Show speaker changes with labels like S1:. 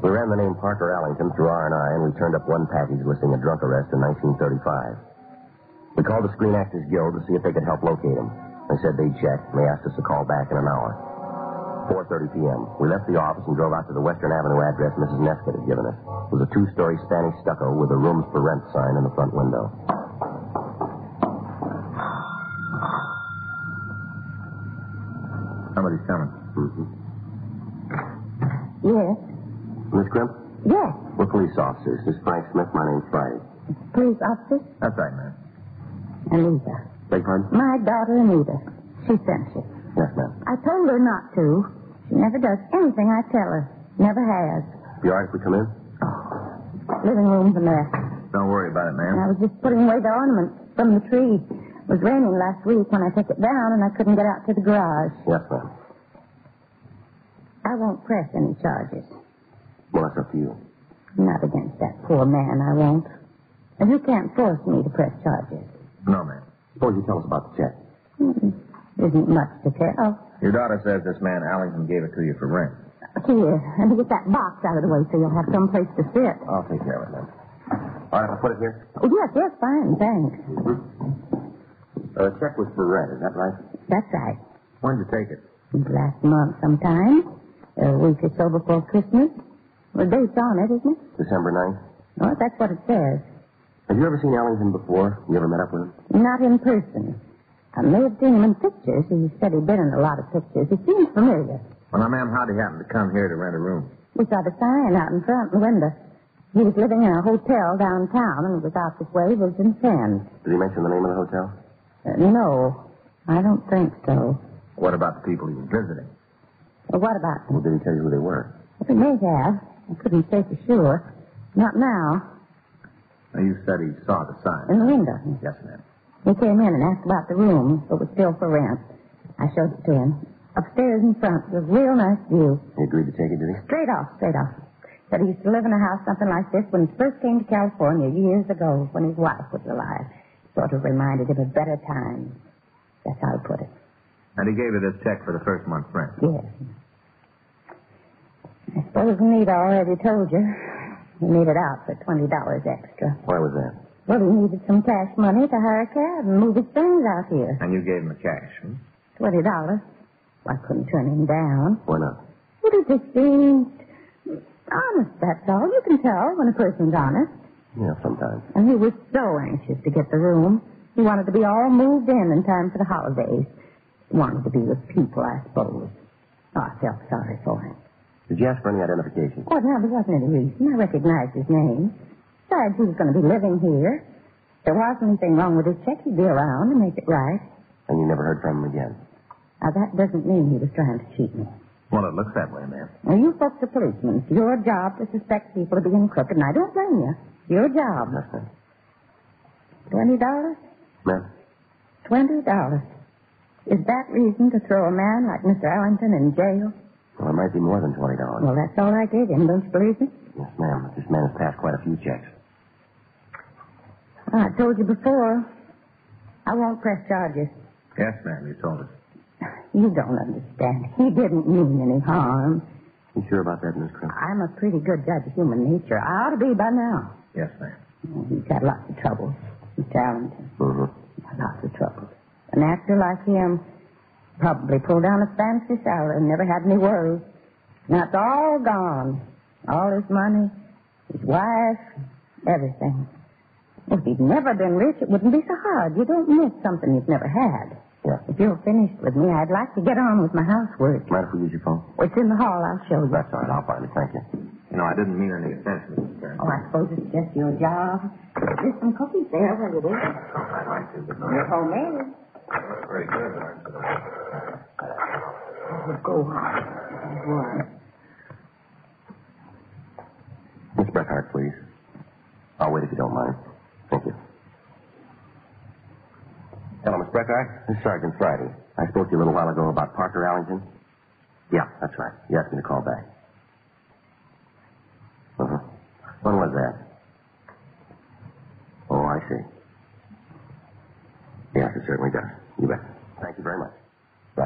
S1: We ran the name Parker Allington through R&I, and we turned up one package listing a drunk arrest in 1935. We called the Screen Actors Guild to see if they could help locate him. They said they'd check, and they asked us to call back in an hour. 4:30 p.m. We left the office and drove out to the Western Avenue address Mrs. Nesbitt had given us. It was a 2-story Spanish stucco with a rooms for rent sign in the front window.
S2: Somebody's coming.
S1: Mm-hmm.
S3: Yes.
S1: Miss Crimp?
S3: Yes.
S1: We're police officers. This is Frank Smith. My name's Friday.
S3: Police officer?
S2: That's right, ma'am.
S3: Anita.
S1: Beg pardon?
S3: My daughter, Anita. She sent you.
S1: Yes, ma'am.
S3: I told her not to. She never does anything I tell her. Never has.
S1: You all right if we come in?
S3: Living room's a mess.
S2: Don't worry about it,
S3: And
S2: ma'am.
S3: I was just putting away the ornaments from the tree. It was raining last week when I took it down, and I couldn't get out to the garage.
S1: Yes, ma'am.
S3: I won't press any charges.
S1: Well, that's up to you.
S3: Not against that poor man, I won't. And you can't force me to press charges.
S2: No, ma'am.
S1: Suppose you tell us about the check.
S3: Isn't much to tell.
S2: Your daughter says this man Allington gave it to you for rent.
S3: Here, and get that box out of the way so you'll have some place to sit.
S1: I'll take care of it, ma'am. All right, I'll put it here.
S3: Oh, yes, fine, thanks.
S1: The check was for rent, is that right?
S3: That's right.
S2: When did you take it?
S3: Last month sometime. A week or so before Christmas. The date's on it, isn't it?
S1: December 9th.
S3: Oh, that's what it says.
S1: Have you ever seen Allington before? You ever met up with him?
S3: Not in person. I may have seen him in pictures. He said he'd been in a lot of pictures. He seems familiar.
S2: Well, now, ma'am, how'd he happen to come here to rent a room?
S3: We saw the sign out in front of the window. He was living in a hotel downtown and was out this way visiting friends.
S1: Did he mention the name of the hotel?
S3: No, I don't think so.
S2: What about the people he was visiting?
S3: Well, what about
S1: Well,
S3: them?
S1: did he tell you who they were?
S3: He may have. I couldn't say for sure. Not now.
S2: Now, you said he saw the sign.
S3: In the window.
S2: Yes, ma'am.
S3: He came in and asked about the room, but was still for rent. I showed it to him. Upstairs in front, with a real nice view.
S1: He agreed to take it, did he?
S3: Straight off. Said he used to live in a house something like this when he first came to California years ago when his wife was alive. Sort of reminded him of better times. That's how he put it.
S2: And he gave you this check for the first month's rent.
S3: Yes. I suppose Anita already told you. He made it out for $20 extra.
S1: Why was that?
S3: Well, he needed some cash money to hire a cab and move his things out here.
S2: And you gave him the cash, hmm?
S3: $20. Well, I couldn't turn him down.
S1: Why not?
S3: Well, he just seemed honest, that's all. You can tell when a person's honest.
S1: Yeah, sometimes.
S3: And he was so anxious to get the room. He wanted to be all moved in time for the holidays. He wanted to be with people, I suppose. Oh, I felt sorry for him.
S1: Did you ask for any identification?
S3: Oh, no, there wasn't any reason. I recognized his name. Besides, he was going to be living here. If there wasn't anything wrong with his check, he'd be around and make it right.
S1: And you never heard from him again?
S3: Now, that doesn't mean he was trying to cheat me.
S2: Well, it looks that way, ma'am.
S3: Well, you folks are policemen. It's your job to suspect people of being crooked, and I don't blame you. It's your job.
S1: Yes, ma'am.
S3: $20?
S1: Ma'am?
S3: $20. Is that reason to throw a man like Mr. Allington in jail?
S1: Well, it might be more than $20.
S3: Well, that's all I gave him. Don't you believe me?
S1: Yes, ma'am. This man has passed quite a few checks.
S3: Well, I told you before. I won't press charges.
S2: Yes, ma'am, you told us.
S3: You don't understand. He didn't mean any harm.
S1: You sure about that, Miss Crimp?
S3: I'm a pretty good judge of human nature. I ought to be by now.
S2: Yes, ma'am.
S3: He's had lots of trouble, Mr. Allington.
S1: Mm-hmm.
S3: Lots of trouble. An actor like him probably pulled down a fancy salary and never had any worries. Now it's all gone. All his money, his wife, everything. If he'd never been rich, it wouldn't be so hard. You don't miss something you've never had.
S1: Yeah.
S3: If you're finished with me, I'd like to get on with my housework.
S1: Mind if we use your phone?
S3: It's in the hall. I'll show you.
S1: That's all right. I'll find it. Thank you.
S2: You know, I didn't mean any offense, Mrs. Stern.
S3: Oh, I suppose it's just your job. There's some cookies there where it is.
S2: I'd like to, but
S3: They're homemade.
S2: very good.
S3: Oh, go on.
S1: Miss Breckhart, please. I'll wait if you don't mind. Thank you. Hello, Miss Breckhart. This is Sergeant Friday. I spoke to you a little while ago about Parker Allington. Yeah, that's right. You asked me to call back. Uh-huh. When was that? Oh, I see. Yes, it certainly does. You bet. Thank you very much.